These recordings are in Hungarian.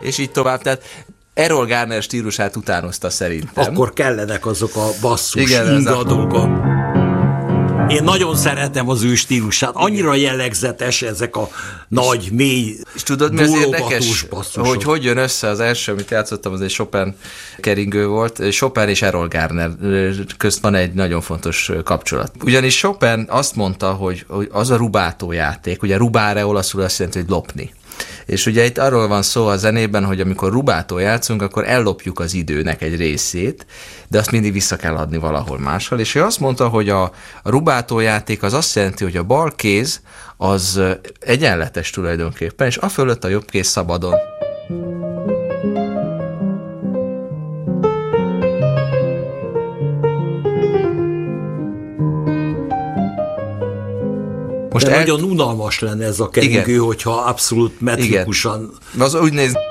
és így tovább. Tehát Errol Garner stílusát utánozta szerintem. Akkor kellenek azok a basszus ingadók. Én nagyon szeretem az ő stílusát. Annyira jellegzetes ezek a nagy, mély, és tudod, mi az érdekes, basszusok. hogy jön össze az első, amit játszottam, az egy Chopin keringő volt. Chopin és Errol Garner közt van egy nagyon fontos kapcsolat. Ugyanis Chopin azt mondta, hogy az a rubato játék, ugye rubare olaszul azt jelenti, hogy lopni. És ugye itt arról van szó a zenében, hogy amikor rubától játszunk, akkor ellopjuk az időnek egy részét, de azt mindig vissza kell adni valahol máshol. És ő azt mondta, hogy a rubátó játék az azt jelenti, hogy a bal kéz az egyenletes tulajdonképpen, és a fölött a jobb kéz szabadon. Most nagyon unalmas lenne ez a keringő, hogyha abszolút metrikusan... Igen. Az úgy néz...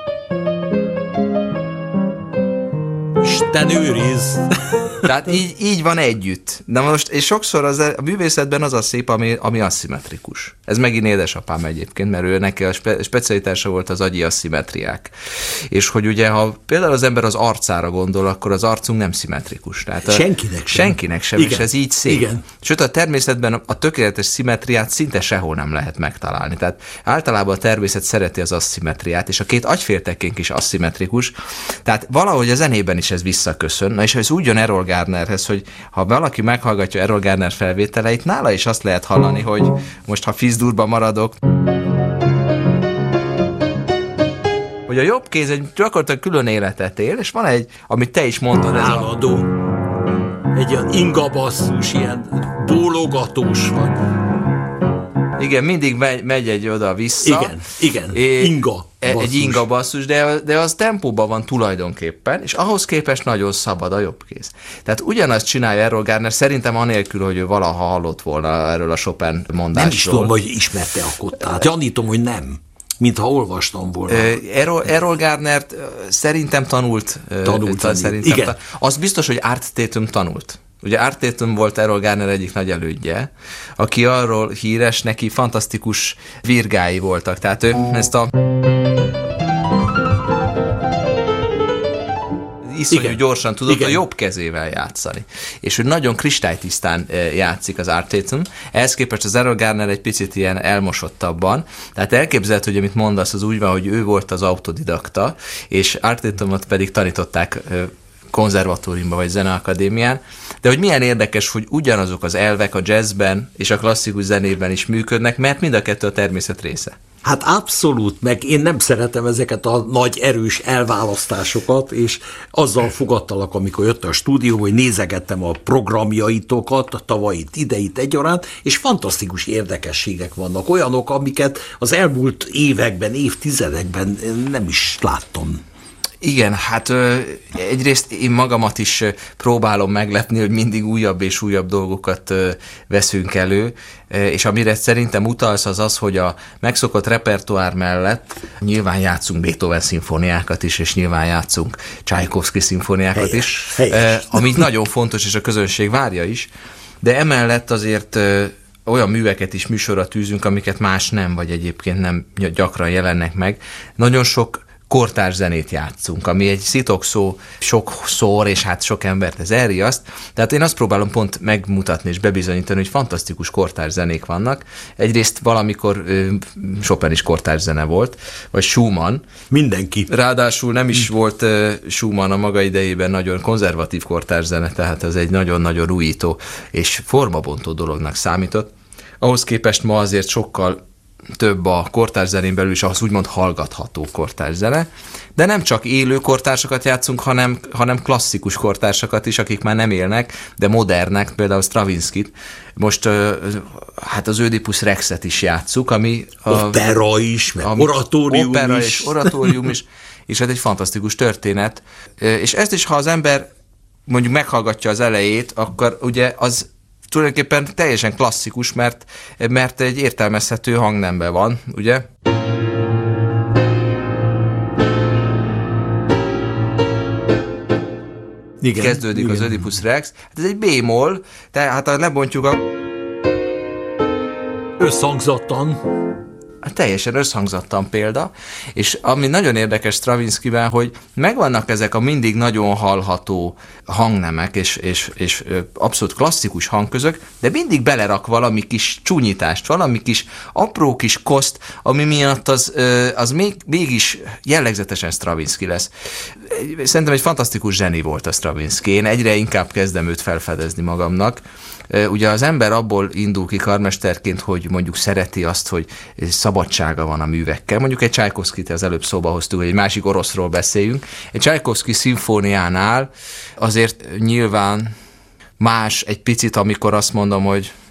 Isten őriz! Tehát így van együtt. De most, és sokszor a művészetben az a szép, ami aszimmetrikus. Ez megint édesapám egyébként, mert ő neki a specialitása volt az agyi aszimmetriák. És hogy ugye, ha például az ember az arcára gondol, akkor az arcunk nem szimmetrikus. Tehát senkinek sem, és ez így szép. Igen. Sőt, a természetben a tökéletes szimmetriát szinte sehol nem lehet megtalálni. Tehát általában a természet szereti az aszimmetriát, és a két agyféltekénk is aszimmetrikus. Tehát valahogy a zenében is ez visszaköszön. Na és ez úgy jön Errol Garnerhez, hogy ha valaki meghallgatja Errol Garner felvételeit, nála is azt lehet hallani, hogy most ha Fizdurban maradok, hogy a jobb kéz egy gyakorlatilag külön életet él, és van egy, amit te is mondtad, ez állandó. Egy ilyen ingabasszus, ilyen bólogatós vagy. Igen, mindig megy egy oda-vissza. Igen, inga. Egy inga basszus, de az tempóban van tulajdonképpen, és ahhoz képest nagyon szabad a jobb kéz. Tehát ugyanazt csinálja Errol Garner, szerintem anélkül, hogy ő valaha hallott volna erről a Chopin mondásról. Nem is tudom, hogy ismerte a kottát. Gyanítom, hogy nem. Mintha olvastam volna. Errol Garnert szerintem tanult. Igen. Az biztos, hogy Art Tatum tanult. Ugye Art Tatum volt Errol Garner egyik nagy elődje, aki arról híres, neki fantasztikus virgái voltak. Tehát ő ezt a iszonyú gyorsan tudott a jobb kezével játszani. És ő nagyon kristálytisztán játszik az Art Tatum. Ehhez képest az Errol Garner egy picit ilyen elmosottabban. Tehát elképzelhető, hogy amit mondasz, az úgy van, hogy ő volt az autodidakta, és Art Tatumot pedig tanították konzervatóriumban vagy zeneakadémián, de hogy milyen érdekes, hogy ugyanazok az elvek a jazzben és a klasszikus zenében is működnek, mert mind a kettő a természet része. Hát abszolút, meg én nem szeretem ezeket a nagy erős elválasztásokat, és azzal fogadtalak, amikor jött a stúdióba, hogy nézegettem a programjaitokat, a tavait, ideit egyaránt, és fantasztikus érdekességek vannak, olyanok, amiket az elmúlt években, évtizedekben nem is láttam. Igen, hát egyrészt én magamat is próbálom meglepni, hogy mindig újabb és újabb dolgokat veszünk elő, és amire szerintem utalsz az, hogy a megszokott repertoár mellett nyilván játszunk Beethoven szimfóniákat is, és nyilván játszunk Csajkovszky szimfóniákat is, ami nagyon fontos, és a közönség várja is, de emellett azért olyan műveket is műsorra tűzünk, amiket más nem, vagy egyébként nem gyakran jelennek meg. Nagyon sok kortárs zenét játszunk, ami egy szitokszó sokszor, és hát sok embert ez elriaszt. Tehát én azt próbálom pont megmutatni és bebizonyítani, hogy fantasztikus kortárs zenék vannak. Egyrészt valamikor Chopin is kortárs zene volt, vagy Schumann. Mindenki. Ráadásul nem is volt Schumann a maga idejében nagyon konzervatív kortárs zene, tehát ez egy nagyon-nagyon újító és formabontó dolognak számított. Ahhoz képest ma azért sokkal több a kortárs zenén belül is ahhoz úgymond hallgatható kortárs zene, de nem csak élő kortársakat játszunk, hanem klasszikus kortársakat is, akik már nem élnek, de modernek, például Stravinskit. Most hát az Ödipus Rexet is játsszuk, ami opera is, oratórium opera is. És oratórium is, és ez egy fantasztikus történet. És ezt is, ha az ember mondjuk meghallgatja az elejét, akkor ugye az tulajdonképpen teljesen klasszikus, mert egy értelmezhető hangnemben van, ugye? Igen, kezdődik igen. Az Ödipus Rex. Hát ez egy B-moll, tehát ha lebontjuk a... Összhangzattan. teljesen összhangzattan példa, és ami nagyon érdekes Stravinskyben, hogy megvannak ezek a mindig nagyon hallható hangnemek, és abszolút klasszikus hangközök, de mindig belerak valami kis csúnyítást, valami kis apró kis koszt, ami miatt az mégis jellegzetesen Stravinsky lesz. Szerintem egy fantasztikus zseni volt a Stravinsky. Én egyre inkább kezdem őt felfedezni magamnak. Ugye az ember abból indul ki karmesterként, hogy mondjuk szereti azt, hogy szabadsága van a művekkel. Mondjuk egy Csajkovszkit az előbb szóba hoztuk, hogy egy másik oroszról beszéljünk. Egy Csajkovszki szimfóniánál azért nyilván más egy picit, amikor azt mondom, hogy